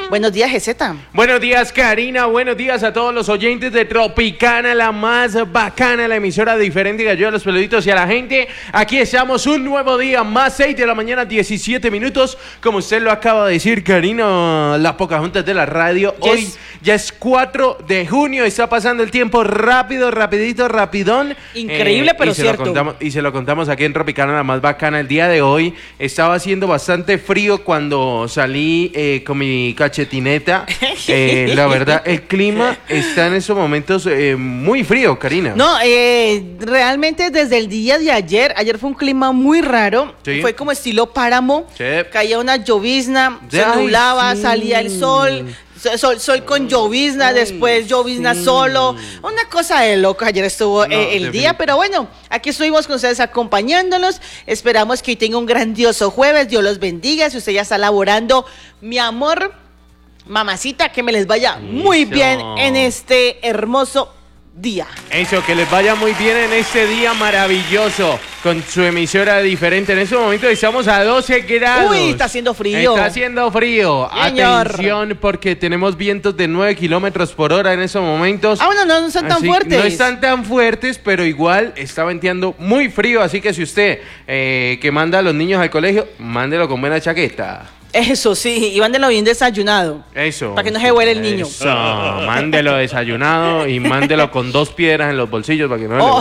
Buenos días, GZ. Buenos días, Karina. Buenos días a todos los oyentes de Tropicana, la más bacana, la emisora diferente que ayuda a los peluditos y a la gente. Aquí estamos un nuevo día, más 6 de la mañana, 17 minutos. Como usted lo acaba de decir, Karina, la Pocahontas de la radio. Yes. Hoy ya es 4 de junio. Está pasando el tiempo rápido, rapidito, rapidón. Increíble, pero cierto. Y se lo contamos aquí en Tropicana, la más bacana. El día de hoy estaba haciendo bastante frío cuando salí con mi cachetineta. La verdad, el clima está en estos momentos muy frío, Karina. No, realmente desde el día de ayer fue un clima muy raro. Sí. Fue como estilo páramo. Sí. Caía una llovizna, Sí. se nublaba, Sí. salía el sol. Sol con llovizna, después llovizna solo. Una cosa de loco. Ayer estuvo el día, pero bueno, aquí estuvimos con ustedes acompañándolos. Esperamos que hoy tenga un grandioso jueves. Dios los bendiga. Si usted ya está laborando, mi amor, mamacita, que me les vaya muy bien en este hermoso día. Eso, que les vaya muy bien en este día maravilloso con su emisora diferente. En este momento estamos a 12 grados. Uy, está haciendo frío. Está haciendo frío. Señor. Atención, porque tenemos vientos de 9 kilómetros por hora en estos momentos. Bueno, no son tan Así, fuertes. No están tan fuertes, pero igual está venteando muy frío. Así que si usted que manda a los niños al colegio, mándelo con buena chaqueta. Eso sí, y mándelo bien desayunado. Eso. Para que no se huele el niño. Eso. Mándelo desayunado y mándelo con 2 piedras en los bolsillos para que no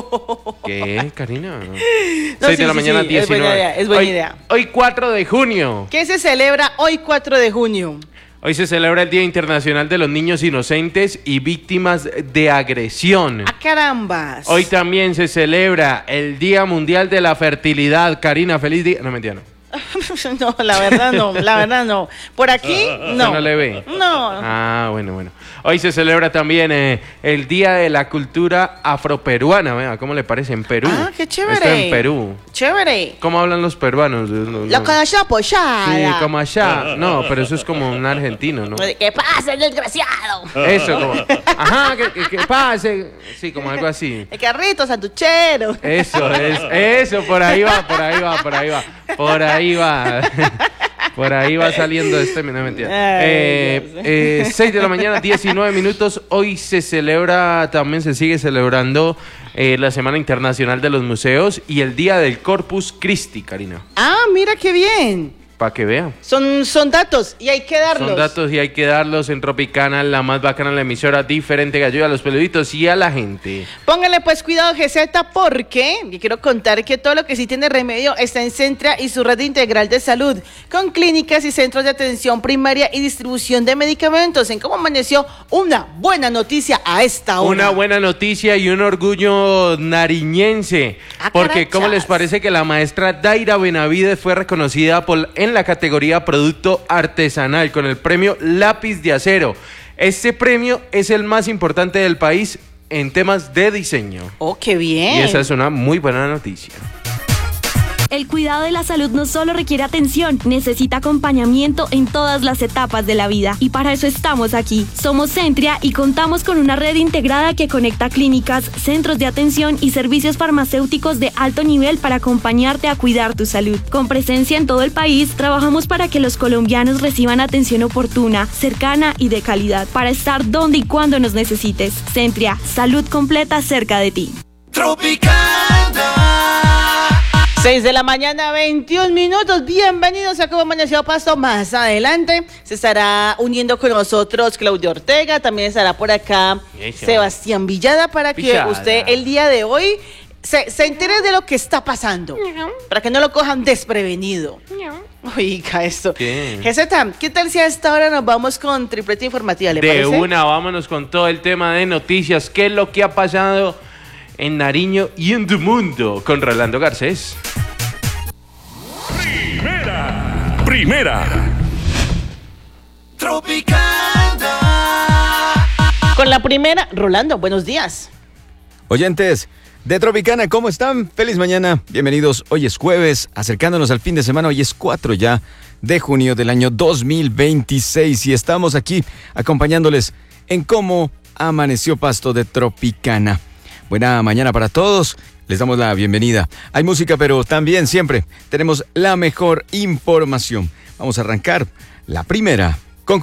¿Qué, Karina? No, 6 sí, de la sí, mañana, sí, 19. es buena idea. Hoy 4 de junio. ¿Qué se celebra hoy 4 de junio? Hoy se celebra el Día Internacional de los Niños Inocentes y Víctimas de Agresión. ¡Ah, carambas! Hoy también se celebra el Día Mundial de la Fertilidad. Karina, feliz día. No, mentira, no. No, la verdad no. Por aquí, no. ¿No le ve? No. Ah, bueno. Hoy se celebra también el Día de la Cultura Afroperuana. Vea, ¿cómo le parece? En Perú. Ah, qué chévere. Está en Perú. Chévere. ¿Cómo hablan los peruanos? La canalla apoyada. Sí, como allá. No, pero eso es como un argentino, ¿no? ¿Qué pasa, el desgraciado? Eso, como... Ajá, que pase. Sí, como algo así. El carrito santuchero. Eso, por ahí va. Por ahí va saliendo no, mentira. 6 de la mañana, 19 minutos. Hoy se sigue celebrando la Semana Internacional de los Museos y el Día del Corpus Christi, Karina. Ah, mira qué bien. Para que vea. Son datos y hay que darlos. Son datos y hay que darlos en Tropicana, la más bacana, la emisora diferente que ayuda a los peluditos y a la gente. Póngale pues cuidado, GZ, porque yo quiero contar que todo lo que sí tiene remedio está en Centria y su red integral de salud, con clínicas y centros de atención primaria y distribución de medicamentos. ¿En cómo amaneció? Una buena noticia a esta hora. Una buena noticia y un orgullo nariñense. Porque ¿cómo les parece que la maestra Daira Benavides fue reconocida en la categoría Producto Artesanal con el premio Lápiz de Acero? Este premio es el más importante del país en temas de diseño. ¡Oh, qué bien! Y esa es una muy buena noticia. El cuidado de la salud no solo requiere atención, necesita acompañamiento en todas las etapas de la vida. Y para eso estamos aquí. Somos Centria y contamos con una red integrada que conecta clínicas, centros de atención y servicios farmacéuticos de alto nivel para acompañarte a cuidar tu salud. Con presencia en todo el país, trabajamos para que los colombianos reciban atención oportuna, cercana y de calidad, para estar donde y cuando nos necesites. Centria, salud completa cerca de ti. Tropicana. 6 de la mañana, 21 minutos. Bienvenidos a Cómo Amaneció Pasto. Más adelante se estará uniendo con nosotros Claudio Ortega. También estará por acá Sebastián Villada para que usted el día de hoy se entere de lo que está pasando. Para que no lo cojan desprevenido. Oiga, esto. GZ, ¿qué tal si a esta hora nos vamos con tripleta informativa? ¿Le parece? Vámonos con todo el tema de noticias. ¿Qué es lo que ha pasado en Nariño y en el mundo? Con Rolando Garcés. Primera. Tropicana. Con la primera, Rolando, buenos días. Oyentes de Tropicana, ¿cómo están? Feliz mañana, bienvenidos. Hoy es jueves, acercándonos al fin de semana. Hoy es 4 ya de junio del año 2026 y estamos aquí acompañándoles en Cómo Amaneció Pasto de Tropicana. Buena mañana para todos, les damos la bienvenida. Hay música, pero también siempre tenemos la mejor información. Vamos a arrancar la primera.